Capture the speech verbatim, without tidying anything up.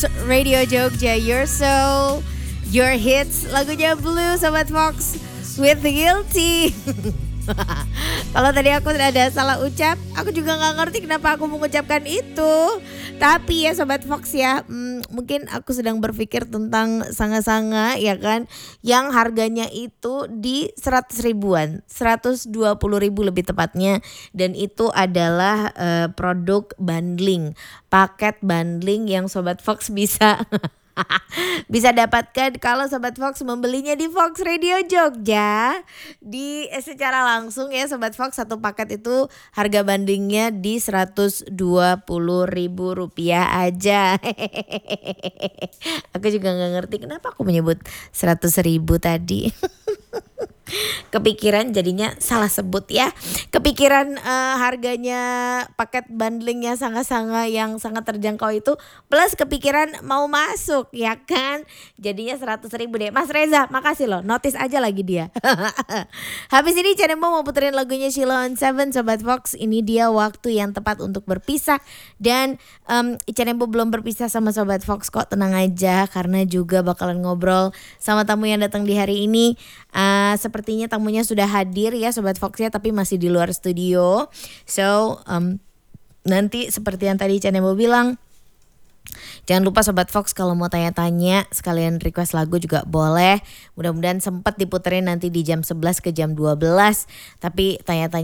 Radio Jogja, Your Soul, Your Hits, lagunya Blue Sobat Fox with Guilty. Kalau tadi aku ada salah ucap, aku juga gak ngerti kenapa aku mengucapkan itu. Tapi ya Sobat Fox ya, hmm, mungkin aku sedang berpikir tentang sanga-sanga ya kan, yang harganya itu di seratus ribuan, seratus dua puluh ribu lebih tepatnya. Dan itu adalah uh, produk bundling, paket bundling yang Sobat Fox bisa bisa dapatkan kalau Sobat Fox membelinya di Fox Radio Jogja di eh, secara langsung ya Sobat Fox. Satu paket itu harga bandingnya di seratus dua puluh ribu rupiah aja. Aku juga gak ngerti kenapa aku menyebut seratus ribu tadi. Kepikiran jadinya salah sebut ya. Kepikiran uh, harganya paket bundlingnya sanga-sanga yang sangat terjangkau itu, plus kepikiran mau masuk ya kan. Jadinya seratus ribu deh. Mas Reza makasih loh, notice aja lagi dia. Habis ini Canembo mau puterin lagunya Sheila on Seven Sobat Fox. Ini dia waktu yang tepat untuk berpisah. Dan um, Canembo belum berpisah sama Sobat Fox kok, tenang aja. Karena juga bakalan ngobrol sama tamu yang datang di hari ini. Uh, sepertinya tamunya sudah hadir ya Sobat Fox ya, tapi masih di luar studio. So um, nanti seperti yang tadi Canembo bilang, jangan lupa Sobat Fox kalau mau tanya-tanya sekalian request lagu juga boleh. Mudah-mudahan sempat diputerin nanti di jam sebelas ke jam dua belas. Tapi tanya-tanya